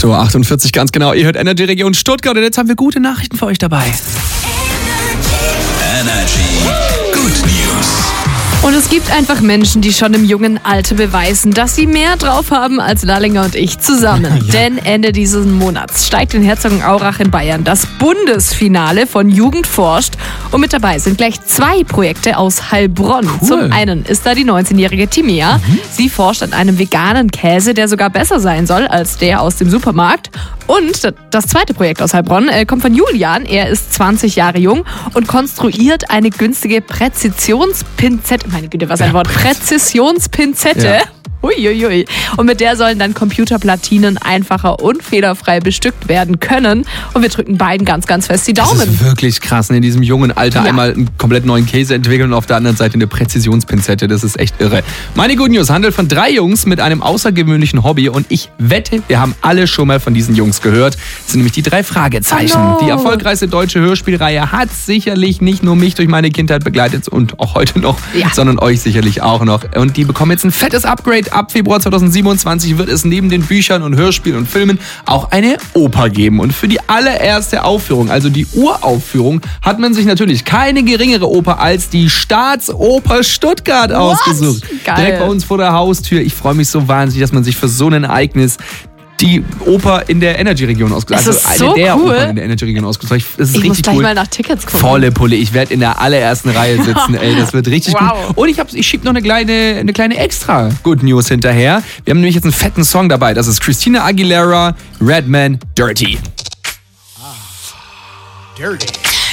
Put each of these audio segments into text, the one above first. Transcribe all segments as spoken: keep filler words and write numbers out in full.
acht Uhr achtundvierzig ganz genau. Ihr hört Energy Region Stuttgart und jetzt haben wir gute Nachrichten für euch dabei. Energy Good News. Und es gibt einfach Menschen, die schon im jungen Alter beweisen, dass sie mehr drauf haben als Lallinger und ich zusammen. Ja. Denn Ende dieses Monats steigt in Herzogenaurach in Bayern das Bundesfinale von Jugend forscht. Und mit dabei sind gleich zwei Projekte aus Heilbronn. Cool. Zum einen ist da die neunzehnjährige Timea. Mhm. Sie forscht an einem veganen Käse, der sogar besser sein soll als der aus dem Supermarkt. Und das zweite Projekt aus Heilbronn äh, kommt von Julian. Er ist zwanzig Jahre jung und konstruiert eine günstige Präzisionspinzette. Meine Güte, was ein ja, Wort. Präzisionspinzette. Ja. Uiuiui. Und mit der sollen dann Computerplatinen einfacher und fehlerfrei bestückt werden können. Und wir drücken beiden ganz, ganz fest die Daumen. Das ist wirklich krass, in diesem jungen Alter ja. einmal einen komplett neuen Käse entwickeln und auf der anderen Seite eine Präzisionspinzette. Das ist echt irre. Meine Good News handelt von drei Jungs mit einem außergewöhnlichen Hobby und ich wette, wir haben alle schon mal von diesen Jungs gehört. Das sind nämlich die drei Fragezeichen. Oh no. Die erfolgreichste deutsche Hörspielreihe hat sicherlich nicht nur mich durch meine Kindheit begleitet und auch heute noch, ja. sondern euch sicherlich auch noch. Und die bekommen jetzt ein fettes Upgrade. Ab Februar zweitausendsiebenundzwanzig wird es neben den Büchern und Hörspielen und Filmen auch eine Oper geben. Und für die allererste Aufführung, also die Uraufführung, hat man sich natürlich keine geringere Oper als die Staatsoper Stuttgart What? ausgesucht. Geil. Direkt bei uns vor der Haustür. Ich freue mich so wahnsinnig, dass man sich für so ein Ereignis die Oper in der Energy-Region ausgesucht. Also eine so der cool. Opern in der Energy-Region ausgesucht. Das ist ich richtig muss gleich cool. mal nach Tickets gucken. Volle Pulle. Ich werde in der allerersten Reihe sitzen. Ey, das wird richtig wow. gut. Und ich, hab, ich schiebe noch eine kleine, eine kleine extra Good News hinterher. Wir haben nämlich jetzt einen fetten Song dabei. Das ist Christina Aguilera, Redman, Dirty. Ah, dirty.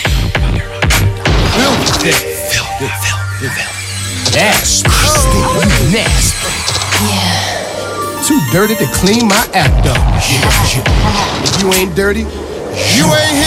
Filthy. Filthy. Filthy. Nasty. Nasty. Yeah. Too dirty to clean my act up. If you ain't dirty, you ain't here.